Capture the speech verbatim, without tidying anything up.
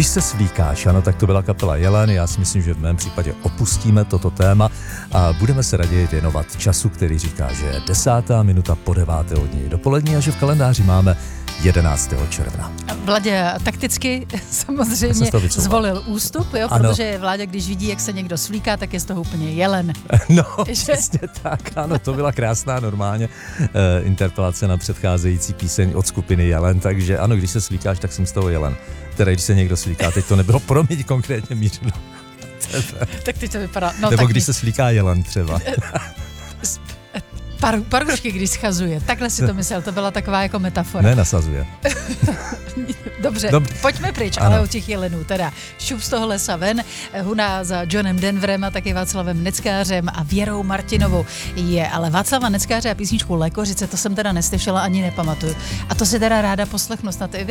Když se slíkáš, ano, tak to byla kapela Jelen. Já si myslím, že v mém případě opustíme toto téma a budeme se raději věnovat času, který říká, že je desátá minuta po deváté hodně dopolední a že v kalendáři máme jedenáctého června. Vladě takticky samozřejmě zvolil ústup, jo, protože Vláďa, když vidí, jak se někdo svlíká, tak je z toho úplně jelen. No, přesně tak, ano, to byla krásná normálně uh, interpelace na předcházející píseň od skupiny Jelen, takže ano, když se svlíkáš, tak jsem z toho jelen. Teda, když se někdo svlíká, teď to nebylo pro mě konkrétně mířeno. Tak teď to vypadá. No, Nebo tak když mi... se svlíká jelen třeba. Paru, parušky, když schazuje. Takhle si to myslel, to byla taková jako metafora. Ne, nasazuje. Dobře, Dobře, pojďme pryč, ano. Ale od těch jelenů. Teda šup z toho lesa ven, huna za Johnem Denverem a taky Václavem Neckářem a Věrou Martinovou. Je, ale Václava Neckáře a písničku Lékořice, to jsem teda neslyšela ani nepamatuju. A to si teda ráda poslechnu, snad i vy.